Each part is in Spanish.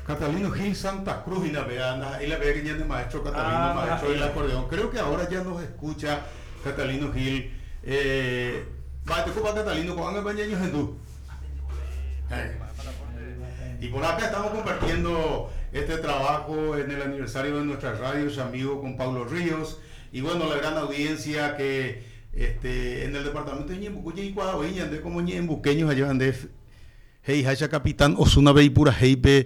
Catalino Gil Santa Cruz y la vea que ya es maestro Catalino, maestro del acordeón. Creo que ahora ya nos escucha Catalino Gil. Va, te ocupa Catalino, con el bañeño en tú. Y por acá estamos compartiendo este trabajo en el aniversario de nuestra radio, amigo con Pablo Ríos. Y bueno, la gran audiencia que en el departamento de Ñembucuya y Cuadahueña, de como ñembuqueños allá de Hey Hacha Capitán Osuna Beipura Heipe.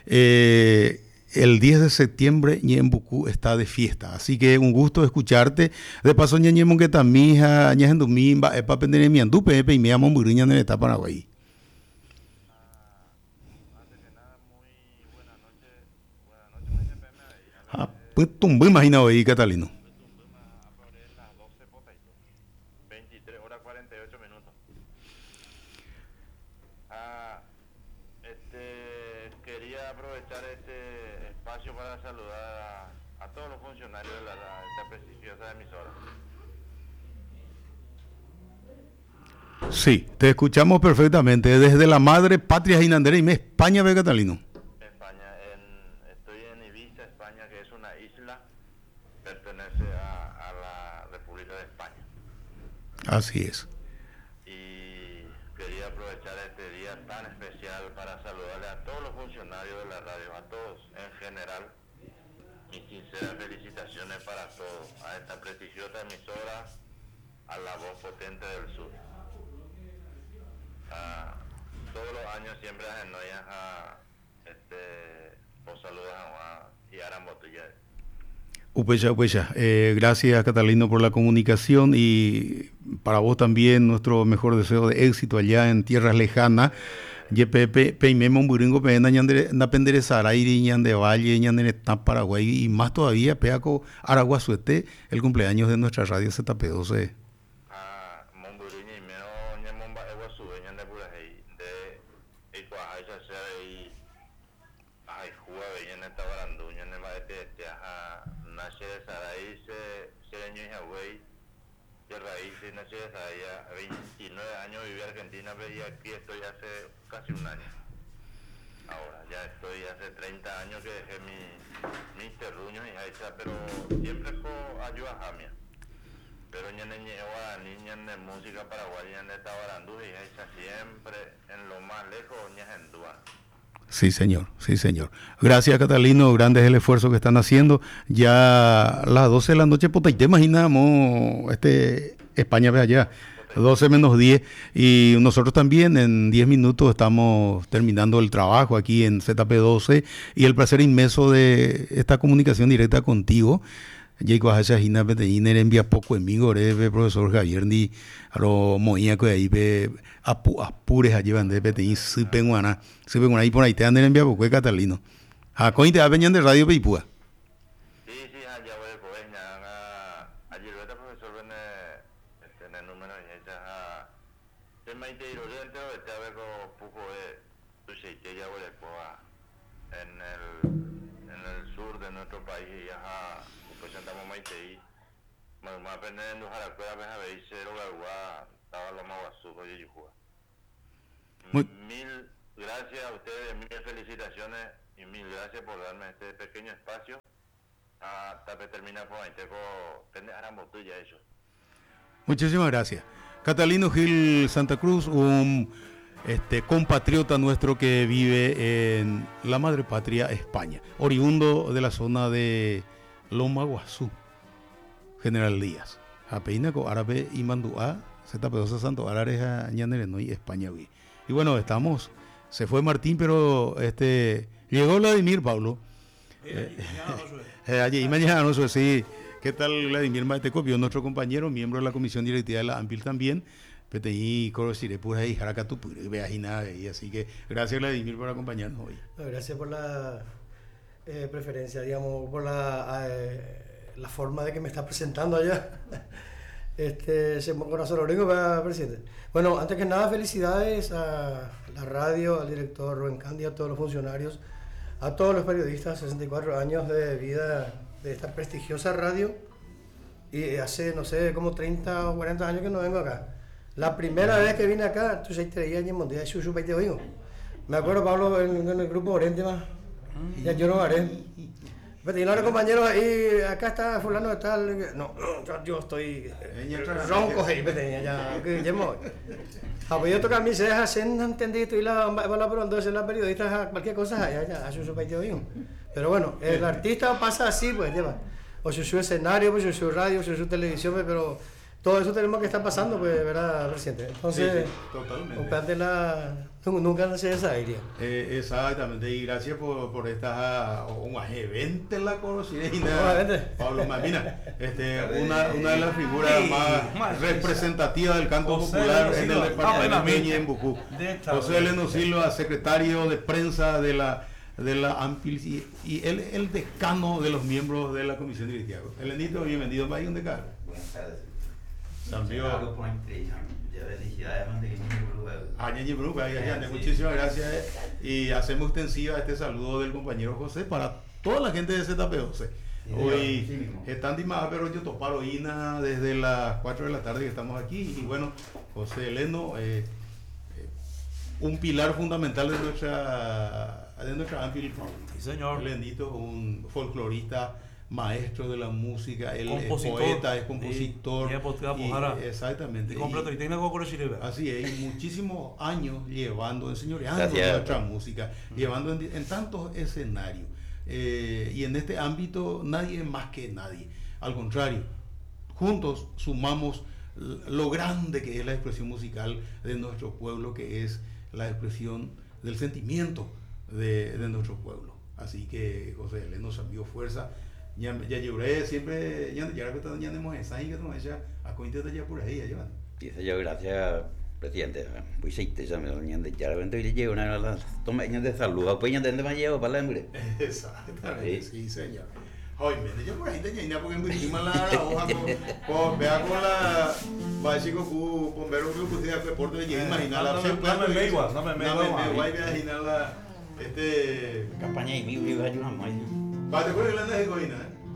El 10 de septiembre Ñembucú está de fiesta, así que un gusto escucharte. De paso Ñeñemon que tamija Ñagendumimba epa pendenemiandu pepe y me amo muriña en el etapa Paraguay. Pues tumbo imaginado ahí, Catalino. 23 horas 48 minutos. Quería aprovechar este espacio para saludar a todos los funcionarios de esta prestigiosa emisora. Sí, te escuchamos perfectamente. Desde la madre patria Jinandera y España, ve Catalino. Estoy en Ibiza, España, que es una isla, pertenece a la República de España. Así es. Y quería aprovechar este día tan especial para saludarle a todos los funcionarios de la radio, a todos en general. Mis sinceras felicitaciones para todos, a esta prestigiosa emisora, a la voz potente del sur. Todos los años siempre hacen os saludos y harán botella. Upecha. Gracias Catalino por la comunicación y para vos también nuestro mejor deseo de éxito allá en tierras lejanas. Yepepe, Peimemo, Buringo, Pena, Napendere, Sarairi, Ñande Valle, Ñande Paraguay y más todavía, Peaco, Araguazuete, el cumpleaños de nuestra radio ZP12. Nací ya 29 años, viví en Argentina, pero y aquí estoy hace casi un año. Ahora, ya estoy hace 30 años que dejé mis terruños y Haiza, pero siempre con ayuda jamia. Pero ya de música paraguaya, de Tabarandú y Haiza siempre en lo más lejos, ya en Dua. Sí, señor. Gracias, Catalino. Grande es el esfuerzo que están haciendo. Ya a las 12 de la noche, pues te imaginamos, España ve allá, 12 menos 10. Y nosotros también en 10 minutos estamos terminando el trabajo aquí en ZP12. Y el placer inmenso de esta comunicación directa contigo. Jacob Hachajina Peteñina envía poco amigo, profesor Javier ni aro moía que ahí ve apures allí van de Peteñi supenguana y por ahí te andan envía poco de Catalino. A coin te venían de radio Peipúa. Sí, allá voy pues allí el profesor ven en el número y ya se me interior dentro de te ver poco de tu se ya voy en el sur de nuestro país ya presentamos Maitei, más aprendiendo a la escuela, a ver, cero la estaba lo más basuco y Yujua. Mil gracias a ustedes, mil felicitaciones y mil gracias por darme este pequeño espacio. Hasta que termina por ahí, tengo arambotuya eso. Muchísimas gracias. Catalino Gil Santa Cruz, un compatriota nuestro que vive en la madre patria España, oriundo de la zona de Loma Guazú, General Díaz, Apeinaco, Árabe y Manduá, ZP12 Santo Arareja, Ñanerenoy, España. Y bueno, se fue Martín, pero llegó Vladimir, Pablo. Y mañana, no sé si, ¿qué tal Vladimir Matecopio, nuestro compañero, miembro de la comisión directiva de la AMPIL también? PTI, Corosire, Pura y Jaracatu, Veajina, y así que gracias Vladimir por acompañarnos hoy. Gracias por la preferencia, digamos, por la forma de que me está presentando allá. Corazón Lorengo, presidente. Bueno, antes que nada, felicidades a la radio, al director Rubén Candia, a todos los funcionarios, a todos los periodistas, 64 años de vida de esta prestigiosa radio. Y hace, no sé, como 30 o 40 años que no vengo acá. La primera vez que vine acá, tú sabes, me acuerdo, Pablo, en el grupo Oriente más. Ya yo no haré. Pero tiene los compañeros ahí, acá está fulano de tal. No, yo estoy ronco ahí, ya, que llemo. Pues yo toca a mí, se deja hacer entendido y la pero entonces la periodista cualquier cosa ya hace su partido bien. Pero bueno, el artista pasa así, pues lleva. O su escenario, pues su radio, su televisión, pero todo eso tenemos que estar pasando, pues, ¿verdad, presidente? Entonces, sí, totalmente. Nunca se desairía. Exactamente, y gracias por esta evento en la conocida Pablo Mamina, una de las figuras más representativas del canto popular en el departamento de Peña en Bucú. José Eleno Silva, secretario de prensa de la AMPIL y el decano de los miembros de la comisión directiva. Elenito, bienvenido, más un decano. Buenas tardes. Muchísimas gracias y hacemos extensiva este saludo del compañero José para toda la gente de ZP12. Hoy están dimadas, pero yo toparo Ina desde las 4 de la tarde que estamos aquí y bueno, José Eleno, un pilar fundamental de nuestra AMPIL. Sí, señor. Elenito, un folclorista, maestro de la música, él es poeta, es compositor. Exactamente. Así es, muchísimos años enseñoreando nuestra música, llevando en tantos escenarios. Y en este ámbito nadie es más que nadie. Al contrario, juntos sumamos lo grande que es la expresión musical de nuestro pueblo, que es la expresión del sentimiento de nuestro pueblo. Así que José Eleno nos envió fuerza. Ya lloré siempre, ya tenemos esa y que no ella a cuenta de ya por ahí, ya van. Dice yo, gracias, presidente. Pues sí, te llamo, ya la venta y llevo una toma de salud, pues ya te me llevo para la hambre. Exactamente, sí, señor. Hoy me yo por ahí te llena porque me encima la hoja con vea con la básico con ver un grupo de deporte de imaginar la no me voy a imaginar la campaña y mi ayudamos ahí. ¿Te acuerdas de la de Goina?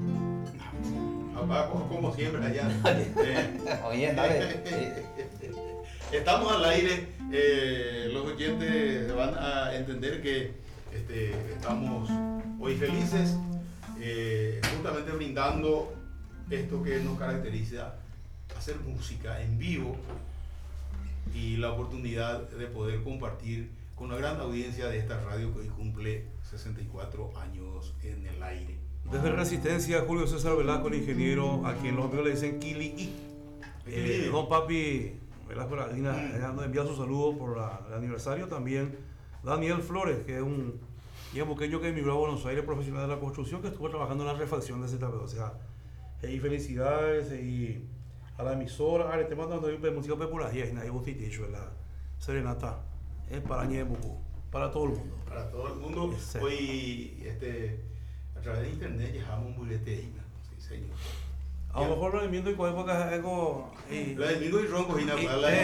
Como siempre allá. Oye, dale. Estamos al aire. Los oyentes van a entender que estamos hoy felices, justamente brindando esto que nos caracteriza, hacer música en vivo y la oportunidad de poder compartir con una gran audiencia de esta radio que hoy cumple 64 años en el aire. Desde Resistencia, Julio César Velasco, el ingeniero, a quien los amigos le dicen Kili. Don Papi Velasco Laguna nos envía su saludo por el aniversario. También Daniel Flores, que es un buqueño que emigró a Buenos Aires, profesional de la construcción, que estuvo trabajando en la refacción de ZP. O sea, felicidades y a la emisora. Te mandando música popular y ahí gustiticho en la serenata. Es para Ñebucú, para todo el mundo. Para todo el mundo. Exacto. Hoy, a través de internet, llegamos un bulete ahí, sí, señor. A lo mejor lo de Mindo y cuál época es algo. La de Mindo y Ronco, y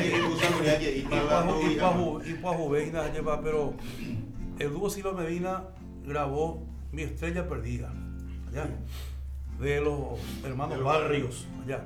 para Juvenina lleva, pero el dúo Silva Medina grabó Mi Estrella Perdida, allá, de los hermanos Barrios, allá.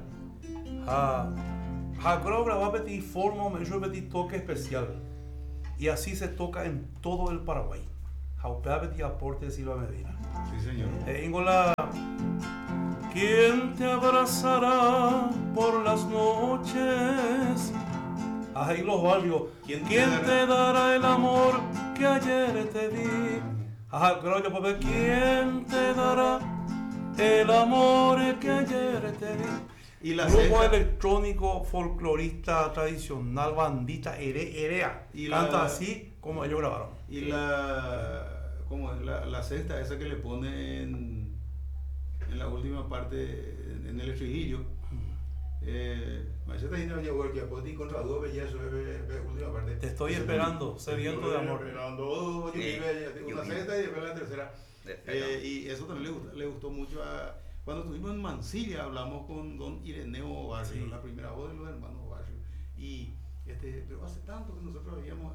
Creo grabó a Petit Forma, me hizo Petit Toque Especial. Y así se toca en todo el Paraguay. Jaupea y aporte de Silva Medina. Sí, señor. Ingola. ¿Quién te abrazará por las noches? Ahí los barrios. ¿Quién te dará el amor que ayer te di? Creo yo, papá. ¿Quién te dará el amor que ayer te di? Y la grupo electrónico folclorista tradicional, bandita Erea, canta así como ellos grabaron. Y la sexta, esa que le ponen en la última parte, en el estribillo. Te estoy esperando, sediento de amor. Una sexta y después la tercera. Y eso también le gustó mucho a... Cuando estuvimos en Mansilla hablamos con don Ireneo Barrio, sí, la primera voz de los hermanos Barrio. Y pero hace tanto que nosotros habíamos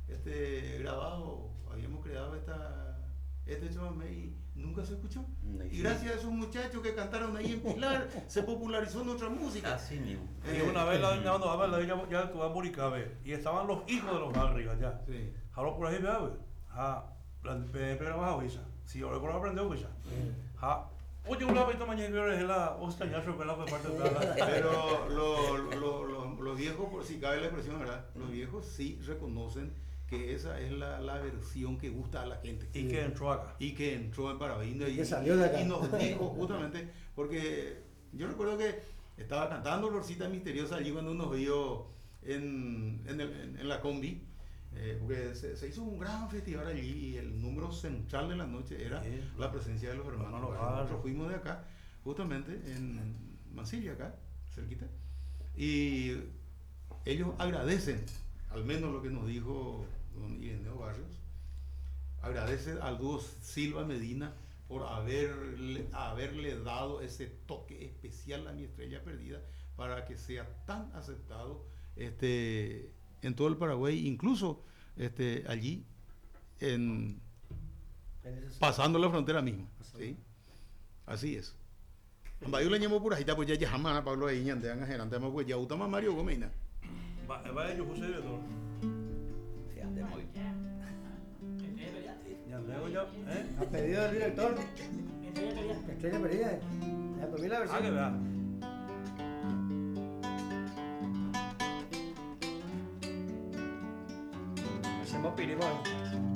habíamos creado este chamamé y nunca se escuchó. Y gracias a esos muchachos que cantaron ahí en Pilar, se popularizó nuestra música. Así mismo. Y una vez ya estuvo en Buricabe y estaban los hijos de los barrios allá. Sí. Ahora por ahí, Pero más avisa. Si ahora por aprender, pues ya. Ha. Oye, una vez mañana que es la hostia, ya se pela por parte de la. Pero los viejos, por si cabe la expresión, ¿verdad? Los viejos sí reconocen que esa es la versión que gusta a la gente. Y que entró acá. Y que entró en Parabino que salió de acá. y nos dijo justamente, porque yo recuerdo que estaba cantando Lorcita Misteriosa allí cuando nos vio en la combi, porque se hizo un gran festival allí y el número central de la noche era la presencia de los hermanos. Nosotros fuimos de acá, justamente en Mansilla, acá, cerquita, y ellos agradecen, al menos lo que nos dijo don Ireneo Barrios, agradece al dúo Silva Medina por haberle dado ese toque especial a Mi Estrella Perdida para que sea tan aceptado en todo el Paraguay, incluso allí pasando la frontera misma, ¿sí? Así es. Yo le llamo por ahí, pues ya jamás Pablo ahí ñande han gerante más pues ya utama Mario Gómez. Va yo José de todo. Ya te muy. Ya luego ya, A pedido del director. Estrella Perdida. Ya tomé la versión. que vea. Hacemos pirimo.